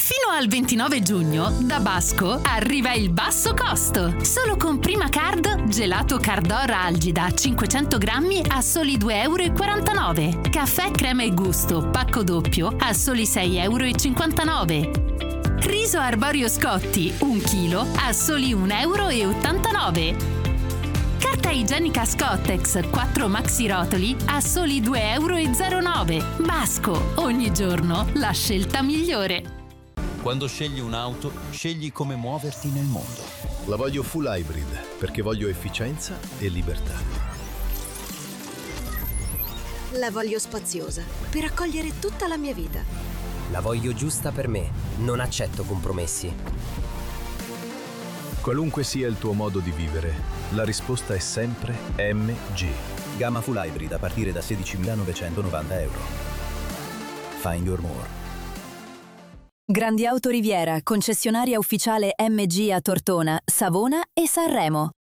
Fino al 29 giugno, da Basco, arriva il basso costo. Solo con Prima Card, gelato Cardor Algida 500 grammi a soli 2,49 euro. Caffè crema e gusto, pacco doppio a soli 6,59 euro. Riso arborio Scotti, 1 chilo a soli 1,89 euro. Carta igienica Scottex 4 maxi rotoli a soli 2,09 euro. Basco, ogni giorno la scelta migliore. Quando scegli un'auto, scegli come muoverti nel mondo. La voglio full hybrid perché voglio efficienza e libertà. La voglio spaziosa per accogliere tutta la mia vita. La voglio giusta per me, non accetto compromessi. Qualunque sia il tuo modo di vivere, la risposta è sempre MG. Gamma full hybrid a partire da 16.990 euro. Find your more. Grandi Auto Riviera, concessionaria ufficiale MG a Tortona, Savona e Sanremo.